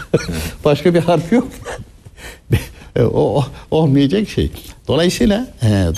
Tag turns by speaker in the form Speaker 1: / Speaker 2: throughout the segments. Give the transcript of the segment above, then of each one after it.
Speaker 1: Başka bir harf yok. O olmayacak şey. Dolayısıyla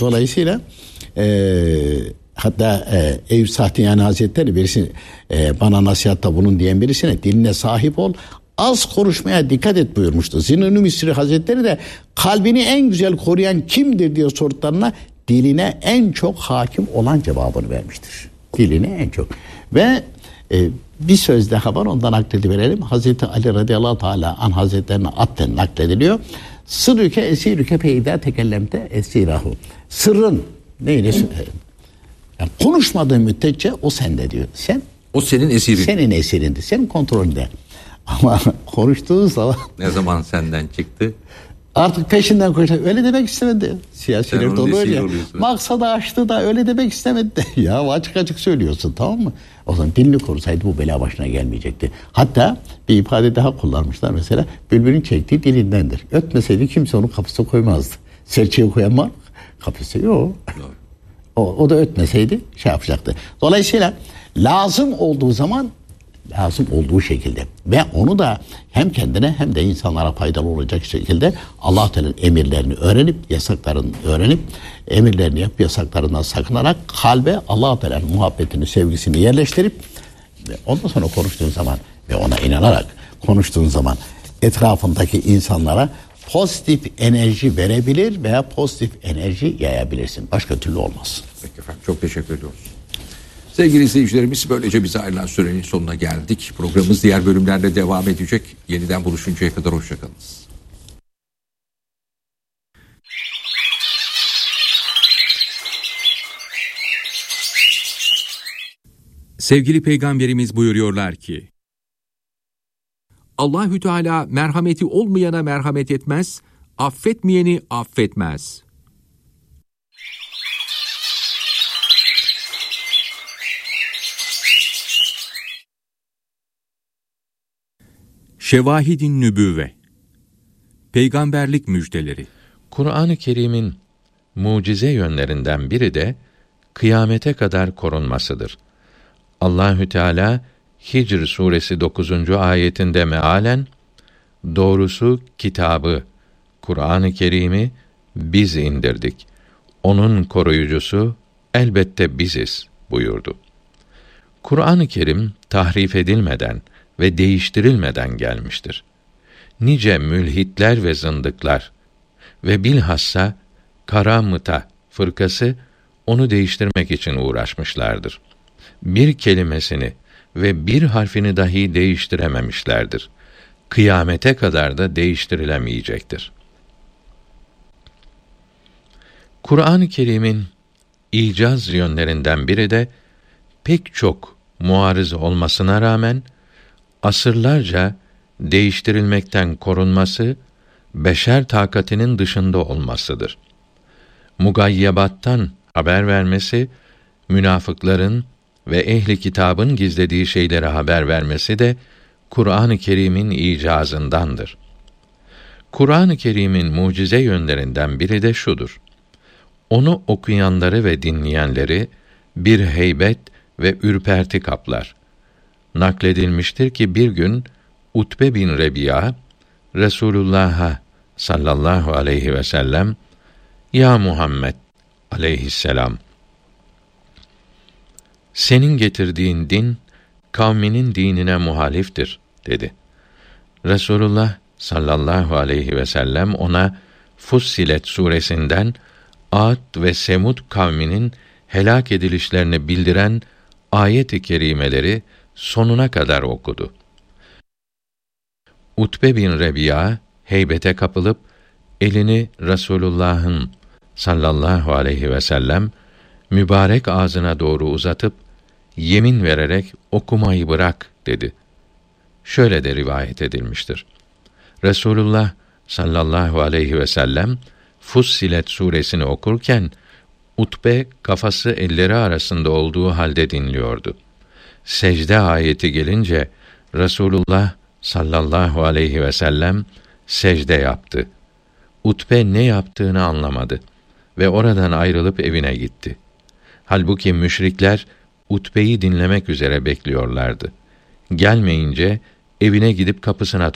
Speaker 1: hatta Eyüp Sahtiyani Hazretleri birisi bana nasihatta bulun diyen birisine diline sahip ol, az konuşmaya dikkat et buyurmuştu. Zin-i Misri Hazretleri de kalbini en güzel koruyan kimdir diye sorduklarına diline en çok hakim olan cevabını vermiştir. Diline en çok. Ve bir söz daha var, ondan naklediverelim. Hazreti Ali radıyallahu teala an hazretlerine atten naklediliyor. Sırrüke esirüke peyda tekellemte esirahu. Sırrın neyini yani konuşmadığın müddetçe o sende diyor.
Speaker 2: O senin esirin.
Speaker 1: Senin esirindi. Senin kontrolünde. Ama konuştuğun zaman
Speaker 2: ne zaman senden çıktı?
Speaker 1: Artık peşinden koşacak. Öyle demek istemedi. Siyasiler de oluyor ya. Maksadı açtı da öyle demek istemedi de. Ya açık açık söylüyorsun, tamam mı? O zaman dilini korusaydı bu bela başına gelmeyecekti. Hatta bir ifade daha kullanmışlar mesela. Bülbülün çektiği dilindendir. Ötmeseydi kimse onu kapısa koymazdı. Serçeye koyan var mı? Kapısı yok. O da ötmeseydi şey yapacaktı. Dolayısıyla lazım olduğu zaman lazım olduğu şekilde ve onu da hem kendine hem de insanlara faydalı olacak şekilde Allah Teala'nın emirlerini öğrenip yasaklarını öğrenip emirlerini yapıp yasaklarından sakınarak kalbe Allah Teala'nın muhabbetini, sevgisini yerleştirip ve ondan sonra konuştuğun zaman ve ona inanarak konuştuğun zaman etrafındaki insanlara pozitif enerji verebilir veya pozitif enerji yayabilirsin. Başka türlü olmaz.
Speaker 2: Peki efendim, çok teşekkür ediyoruz. Sevgili izleyicilerimiz, böylece bize ayrılan sürenin sonuna geldik. Programımız diğer bölümlerde devam edecek. Yeniden buluşuncaya kadar hoşçakalınız.
Speaker 3: Sevgili Peygamberimiz buyuruyorlar ki, Allahü Teala merhameti olmayana merhamet etmez, affetmeyeni affetmez. Şevahid-i Nübüvve, Peygamberlik müjdeleri.
Speaker 4: Kur'an-ı Kerim'in mucize yönlerinden biri de kıyamete kadar korunmasıdır. Allahü Teala Hicr suresi 9. ayetinde mealen, doğrusu kitabı, Kur'an-ı Kerim'i biz indirdik. Onun koruyucusu elbette biziz buyurdu. Kur'an-ı Kerim tahrif edilmeden ve değiştirilmeden gelmiştir. Nice mülhitler ve zındıklar ve bilhassa Karamıta fırkası onu değiştirmek için uğraşmışlardır. Bir kelimesini ve bir harfini dahi değiştirememişlerdir. Kıyamete kadar da değiştirilemeyecektir. Kur'an-ı Kerim'in icaz yönlerinden biri de pek çok muarız olmasına rağmen asırlarca değiştirilmekten korunması, beşer takatinin dışında olmasıdır. Mugayyebattan haber vermesi, münafıkların ve ehli kitabın gizlediği şeylere haber vermesi de Kur'an-ı Kerim'in icazındandır. Kur'an-ı Kerim'in mucize yönlerinden biri de şudur: onu okuyanları ve dinleyenleri bir heybet ve ürperti kaplar. Nakledilmiştir ki bir gün Utbe bin Rebi'a Resulullah'a sallallahu aleyhi ve sellem, "Ya Muhammed aleyhisselam, senin getirdiğin din kavminin dinine muhaliftir," dedi. Resulullah sallallahu aleyhi ve sellem ona Fussilet suresinden Ad ve Semud kavminin helak edilişlerini bildiren ayet-i kerimeleri sonuna kadar okudu. Utbe bin Rebi'a heybete kapılıp elini Resulullah'ın sallallahu aleyhi ve sellem mübarek ağzına doğru uzatıp yemin vererek okumayı bırak dedi. Şöyle de rivayet edilmiştir: Resulullah sallallahu aleyhi ve sellem Fussilet suresini okurken Utbe kafası elleri arasında olduğu halde dinliyordu. Secde ayeti gelince Resulullah sallallahu aleyhi ve sellem secde yaptı. Utbe ne yaptığını anlamadı ve oradan ayrılıp evine gitti. Halbuki müşrikler Utbe'yi dinlemek üzere bekliyorlardı. Gelmeyince evine gidip kapısına